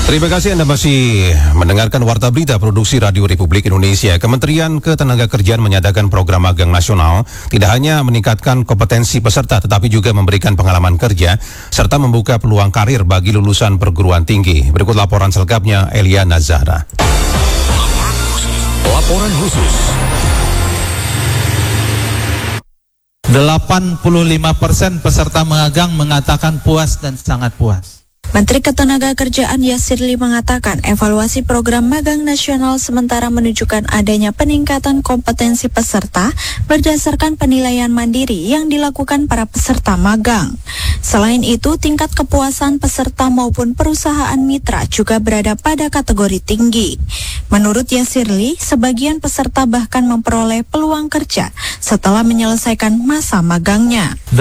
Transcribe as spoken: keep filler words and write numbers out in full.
Terima kasih Anda masih mendengarkan Warta Berita Produksi Radio Republik Indonesia. Kementerian Ketenagakerjaan menyatakan program magang nasional tidak hanya meningkatkan kompetensi peserta tetapi juga memberikan pengalaman kerja serta membuka peluang karir bagi lulusan perguruan tinggi. Berikut laporan selengkapnya Elia Nazara. Laporan khusus. delapan puluh lima persen peserta magang mengatakan puas dan sangat puas. Menteri Ketenagakerjaan Yasirli mengatakan evaluasi program magang nasional sementara menunjukkan adanya peningkatan kompetensi peserta berdasarkan penilaian mandiri yang dilakukan para peserta magang. Selain itu, tingkat kepuasan peserta maupun perusahaan mitra juga berada pada kategori tinggi. Menurut Yasirli, sebagian peserta bahkan memperoleh peluang kerja setelah menyelesaikan masa magangnya.